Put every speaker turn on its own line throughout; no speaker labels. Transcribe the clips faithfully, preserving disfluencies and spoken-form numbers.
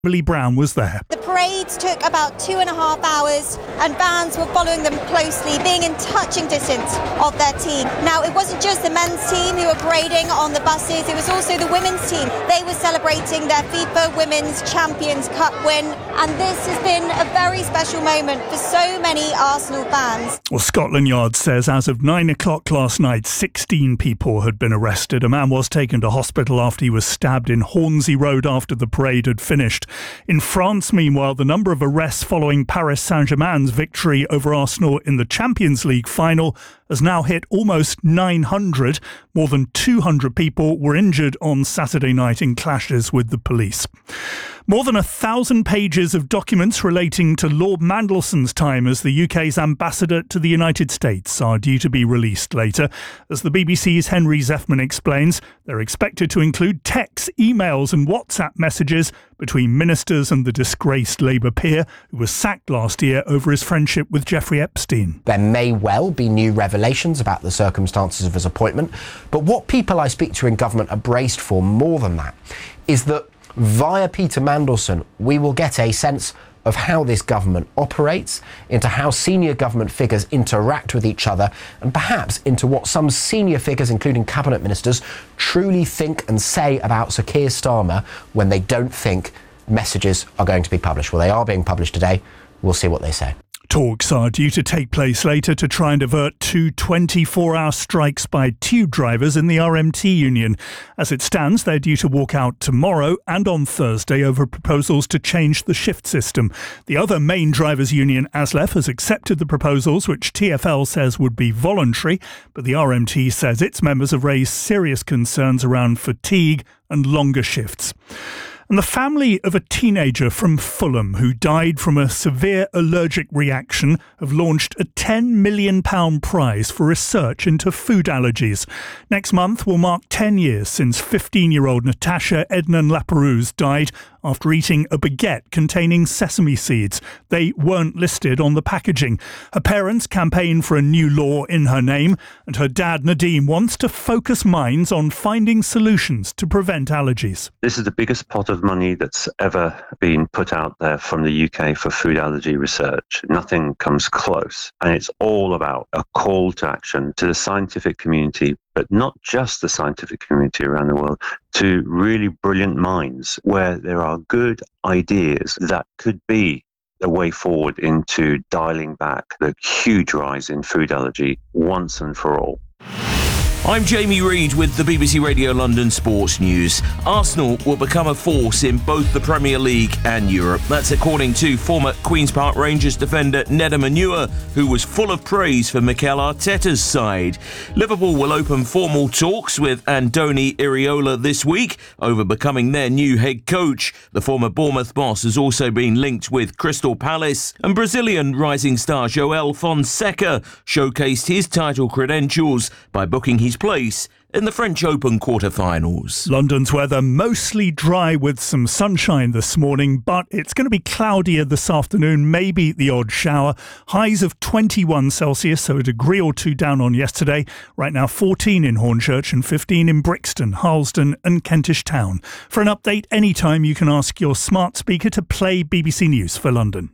Emily Brown was there.
The parades took about two and a half hours and fans were following them closely, being in touching distance of their team. Now, it wasn't just the men's team who were parading on the buses, it was also the women's team. They were celebrating their FIFA Women's Champions Cup win, and this has been a very special moment for so many Arsenal fans.
Well, Scotland Yard says as of nine o'clock last night, sixteen people had been arrested. A man was taken to hospital after he was stabbed in Hornsey Road after the parade had finished. In France, meanwhile, the number of arrests following Paris Saint-Germain's victory over Arsenal in the Champions League final has now hit almost nine hundred. More than two hundred people were injured on Saturday night in clashes with the police. More than a thousand pages of documents relating to Lord Mandelson's time as the U K's ambassador to the United States are due to be released later. As the B B C's Henry Zeffman explains, they're expected to include texts, emails and WhatsApp messages between ministers and the disgraced Labour peer who was sacked last year over his friendship with Jeffrey Epstein.
There may well be new revelations about the circumstances of his appointment, but what people I speak to in government are braced for more than that is that via Peter Mandelson, we will get a sense of how this government operates, into how senior government figures interact with each other, and perhaps into what some senior figures, including cabinet ministers, truly think and say about Sir Keir Starmer when they don't think messages are going to be published. Well, they are being published today. We'll see what they say.
Talks are due to take place later to try and avert two twenty-four hour strikes by tube drivers in the R M T union. As it stands, they're due to walk out tomorrow and on Thursday over proposals to change the shift system. The other main drivers' union, ASLEF, has accepted the proposals, which T F L says would be voluntary, but the R M T says its members have raised serious concerns around fatigue and longer shifts. And the family of a teenager from Fulham who died from a severe allergic reaction have launched a ten million pounds prize for research into food allergies. Next month will mark ten years since fifteen-year-old Natasha Ednan Laperouse died after eating a baguette containing sesame seeds. They weren't listed on the packaging. Her parents campaigned for a new law in her name, and her dad, Nadeem, wants to focus minds on finding solutions to prevent allergies.
This is the biggest pot of money that's ever been put out there from the U K for food allergy research. Nothing comes close. And it's all about a call to action to the scientific community, but not just the scientific community around the world, to really brilliant minds where there are good ideas that could be a way forward into dialing back the huge rise in food allergy once and for all.
I'm Jamie Reid with the B B C Radio London Sports News. Arsenal will become a force in both the Premier League and Europe. That's according to former Queen's Park Rangers defender Nedum Onuoha, who was full of praise for Mikel Arteta's side. Liverpool will open formal talks with Andoni Iraola this week over becoming their new head coach. The former Bournemouth boss has also been linked with Crystal Palace, and Brazilian rising star Joel Fonseca showcased his title credentials by booking his place in the French Open quarter-finals.
London's weather mostly dry with some sunshine this morning, but it's going to be cloudier this afternoon, maybe the odd shower. Highs of twenty-one Celsius, so a degree or two down on yesterday. Right now fourteen in Hornchurch and fifteen in Brixton, Harlesden and Kentish Town. For an update anytime, you can ask your smart speaker to play B B C News for London.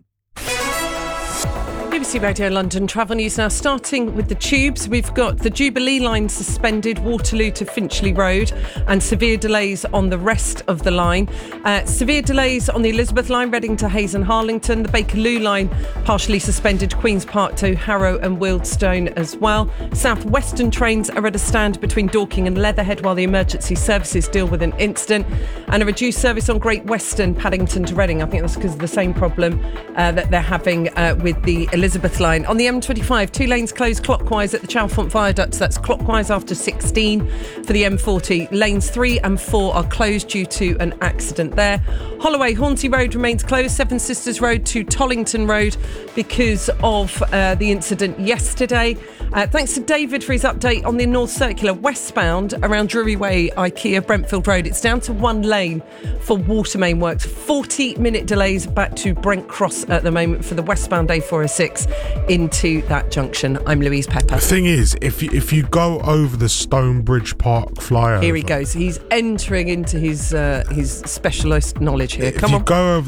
B B C Radio London travel news now, starting with the tubes. We've got the Jubilee line suspended, Waterloo to Finchley Road, and severe delays on the rest of the line. Uh, severe delays on the Elizabeth line, Reading to Hayes and Harlington. The Bakerloo line partially suspended, Queen's Park to Harrow and Wealdstone as well. South Western trains are at a stand between Dorking and Leatherhead while the emergency services deal with an incident. And a reduced service on Great Western, Paddington to Reading. I think that's because of the same problem uh, that they're having uh, with the Elizabeth Elizabeth line. On the M twenty-five, two lanes closed clockwise at the Chalfont Viaducts. That's clockwise after sixteen. For the M forty, lanes three and four are closed due to an accident there. Holloway, Hornsey Road remains closed. Seven Sisters Road to Tollington Road because of uh, the incident yesterday. Uh, thanks to David for his update on the North Circular westbound around Drury Way, IKEA, Brentfield Road. It's down to one lane for water main works. forty minute delays back to Brent Cross at the moment for the westbound A four oh six. tracks into that junction. I'm Louise Pepper.
The thing is, if you, if you go over the Stonebridge Park flyover...
Here he goes. He's entering into his uh, his specialist knowledge here.
If
Come
you
on.
go over